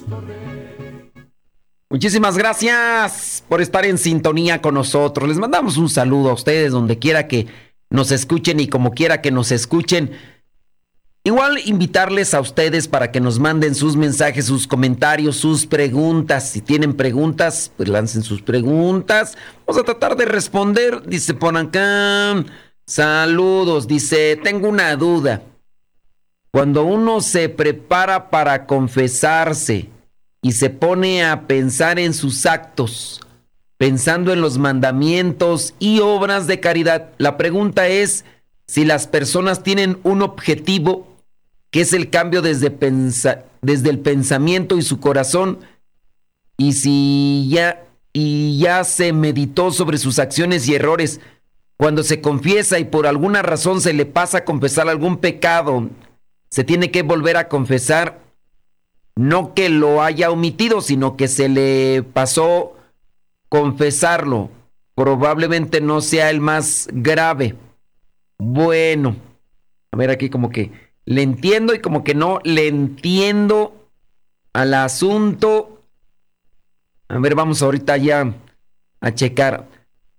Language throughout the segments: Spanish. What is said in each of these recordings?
Muchísimas gracias por estar en sintonía con nosotros. Les mandamos un saludo a ustedes donde quiera que nos escuchen y como quiera que nos escuchen. Igual invitarles a ustedes para que nos manden sus mensajes, sus comentarios, sus preguntas. Si tienen preguntas, pues lancen sus preguntas. Vamos a tratar de responder. Dice por acá, saludos. Dice, tengo una duda. Cuando uno se prepara para confesarse y se pone a pensar en sus actos, pensando en los mandamientos y obras de caridad, la pregunta es si las personas tienen un objetivo que es el cambio desde el pensamiento y su corazón, y si ya se meditó sobre sus acciones y errores. Cuando se confiesa y por alguna razón se le pasa a confesar algún pecado, se tiene que volver a confesar, no que lo haya omitido, sino que se le pasó confesarlo. Probablemente no sea el más grave. Bueno, a ver aquí como que le entiendo y como que no le entiendo al asunto. A ver, vamos ahorita ya a checar.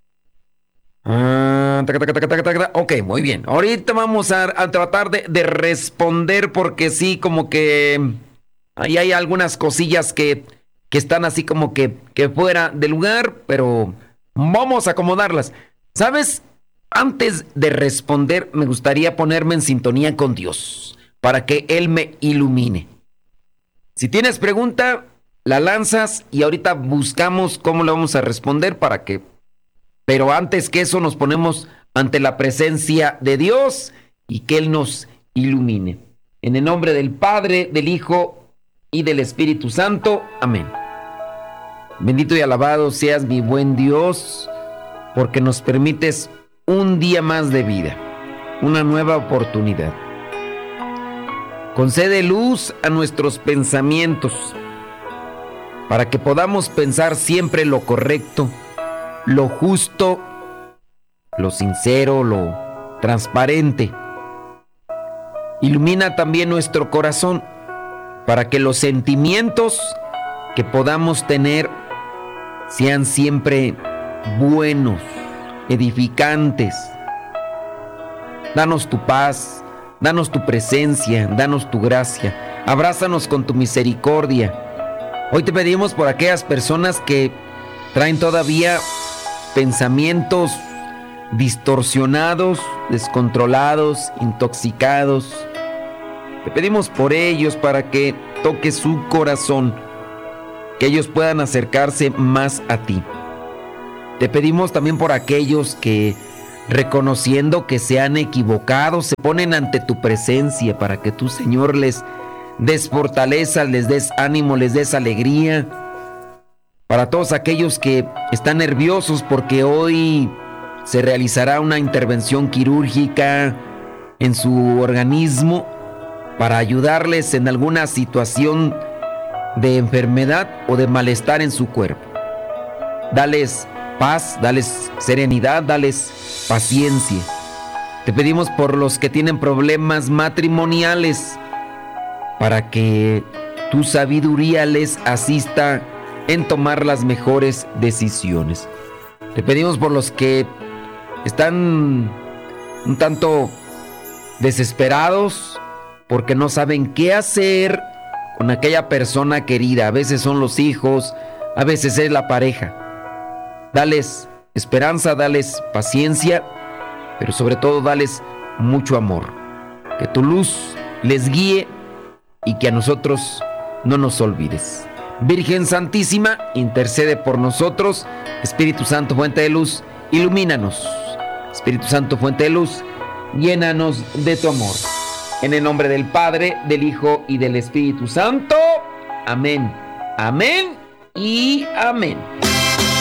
Ok, muy bien. Ahorita vamos a tratar de responder porque sí, como que ahí hay algunas cosillas que están así como que fuera de lugar, pero vamos a acomodarlas. ¿Sabes? Antes de responder, me gustaría ponerme en sintonía con Dios para que Él me ilumine. Si tienes pregunta, la lanzas y ahorita buscamos cómo le vamos a responder para que... Pero antes que eso nos ponemos ante la presencia de Dios y que Él nos ilumine. En el nombre del Padre, del Hijo y del Espíritu Santo. Amén. Bendito y alabado seas mi buen Dios, porque nos permites un día más de vida, una nueva oportunidad. Concede luz a nuestros pensamientos para que podamos pensar siempre lo correcto, lo justo, lo sincero, lo transparente. Ilumina también nuestro corazón para que los sentimientos que podamos tener sean siempre buenos, edificantes. Danos tu paz, danos tu presencia, danos tu gracia. Abrázanos con tu misericordia. Hoy te pedimos por aquellas personas que traen todavía pensamientos distorsionados, descontrolados, intoxicados. Te pedimos por ellos para que toques su corazón, que ellos puedan acercarse más a ti. Te pedimos también por aquellos que, reconociendo que se han equivocado, se ponen ante tu presencia para que tú, Señor, les des fortaleza, les des ánimo, les des alegría. Para todos aquellos que están nerviosos porque hoy se realizará una intervención quirúrgica en su organismo para ayudarles en alguna situación de enfermedad o de malestar en su cuerpo. Dales paz, dales serenidad, dales paciencia. Te pedimos por los que tienen problemas matrimoniales, para que tu sabiduría les asista en tomar las mejores decisiones. Te pedimos por los que están un tanto desesperados porque no saben qué hacer con aquella persona querida. A veces son los hijos, a veces es la pareja. Dales esperanza, dales paciencia, pero sobre todo dales mucho amor. Que tu luz les guíe y que a nosotros no nos olvides. Virgen Santísima, intercede por nosotros. Espíritu Santo, fuente de luz, ilumínanos. Espíritu Santo, fuente de luz, llénanos de tu amor. En el nombre del Padre, del Hijo y del Espíritu Santo. Amén. Amén y amén.